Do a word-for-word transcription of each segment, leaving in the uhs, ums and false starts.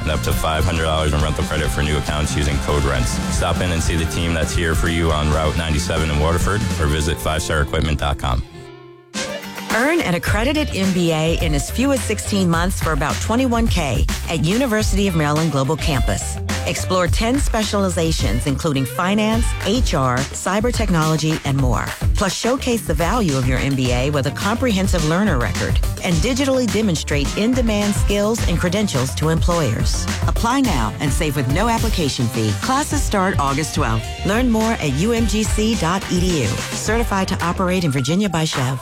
and up to five hundred dollars in rental credit for new accounts using code RENTS. Stop in and see the team that's here for you on Route ninety-seven in Waterford or visit five star equipment dot com. Earn an accredited M B A in as few as sixteen months for about twenty-one thousand dollars at University of Maryland Global Campus. Explore ten specializations, including finance, H R, cyber technology, and more. Plus, showcase the value of your M B A with a comprehensive learner record and digitally demonstrate in-demand skills and credentials to employers. Apply now and save with no application fee. Classes start August twelfth. Learn more at u m g c dot e d u. Certified to operate in Virginia by Chev.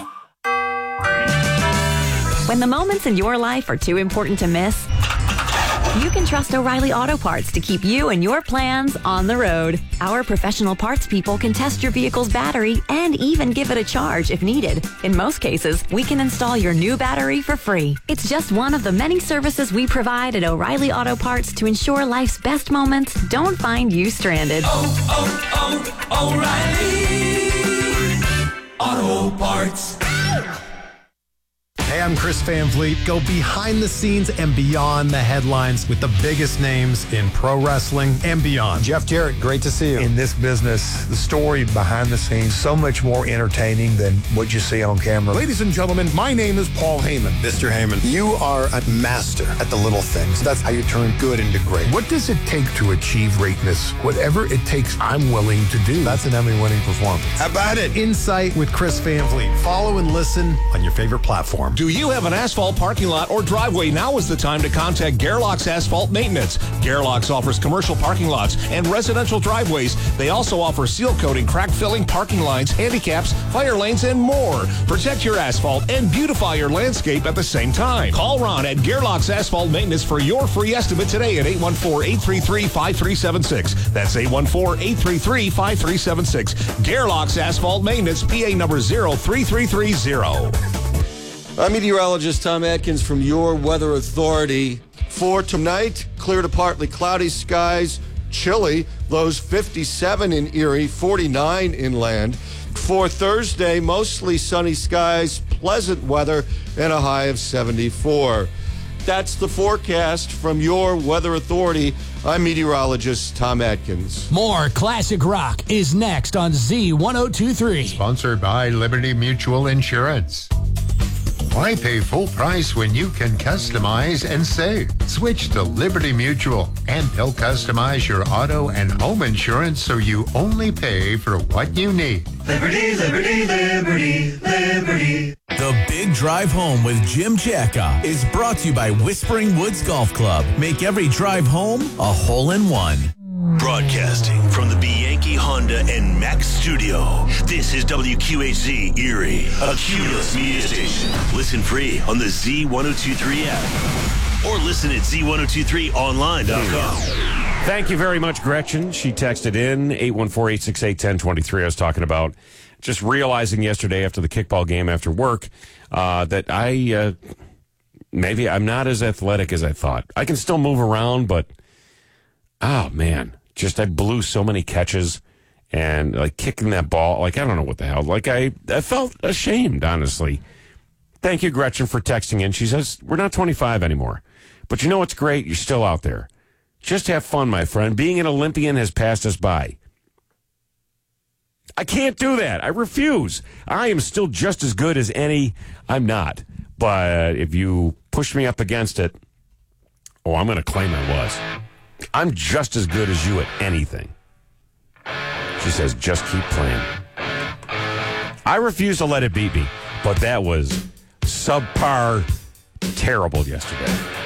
When the moments in your life are too important to miss, you can trust O'Reilly Auto Parts to keep you and your plans on the road. Our professional parts people can test your vehicle's battery and even give it a charge if needed. In most cases, we can install your new battery for free. It's just one of the many services we provide at O'Reilly Auto Parts to ensure life's best moments don't find you stranded. Oh, oh, oh, O'Reilly Auto Parts. Hey, I'm Chris Van Vliet. Go behind the scenes and beyond the headlines with the biggest names in pro wrestling and beyond. Jeff Jarrett, great to see you. In this business, the story behind the scenes so much more entertaining than what you see on camera. Ladies and gentlemen, my name is Paul Heyman. Mister Heyman, you are a master at the little things. That's how you turn good into great. What does it take to achieve greatness? Whatever it takes, I'm willing to do. That's an Emmy-winning performance. How about it? Insight with Chris Van Vliet. Follow and listen on your favorite platform. Do you have an asphalt parking lot or driveway? Now is the time to contact Gerlach's Asphalt Maintenance. Gerlach's offers commercial parking lots and residential driveways. They also offer seal coating, crack filling, parking lines, handicaps, fire lanes, and more. Protect your asphalt and beautify your landscape at the same time. Call Ron at Gerlach's Asphalt Maintenance for your free estimate today at eight one four, eight three three, five three seven six. That's eight one four, eight three three, five three seven six. Gerlach's Asphalt Maintenance, P A number zero three three three zero. I'm meteorologist Tom Atkins from Your Weather Authority. For tonight, clear to partly cloudy skies, chilly, lows fifty-seven in Erie, forty-nine inland. For Thursday, mostly sunny skies, pleasant weather, and a high of seventy-four. That's the forecast from Your Weather Authority. I'm meteorologist Tom Atkins. More classic rock is next on Z ten twenty-three. Sponsored by Liberty Mutual Insurance. Why pay full price when you can customize and save? Switch to Liberty Mutual, and they'll customize your auto and home insurance so you only pay for what you need. Liberty, liberty, liberty, liberty. The Big Drive Home with Jim Jacka is brought to you by Whispering Woods Golf Club. Make every drive home a hole-in-one. Broadcasting from the Bianchi Honda and Mack studio, this is W Q H Z Erie, a Cumulus media station. Listen free on the Z ten twenty-three app or listen at Z ten twenty-three online dot com. Thank you very much, Gretchen. She texted in eight one four, eight six eight, one zero two three. I was talking about just realizing yesterday after the kickball game after work uh, that I uh, maybe I'm not as athletic as I thought. I can still move around, but oh, man. Just I blew so many catches and like kicking that ball. Like, I don't know what the hell. Like, I, I felt ashamed, honestly. Thank you, Gretchen, for texting in. She says, we're not twenty-five anymore. But you know what's great? You're still out there. Just have fun, my friend. Being an Olympian has passed us by. I can't do that. I refuse. I am still just as good as any. I'm not. But if you push me up against it, oh, I'm going to claim I was. I'm just as good as you at anything. She says, just keep playing. I refuse to let it beat me, but that was subpar terrible yesterday.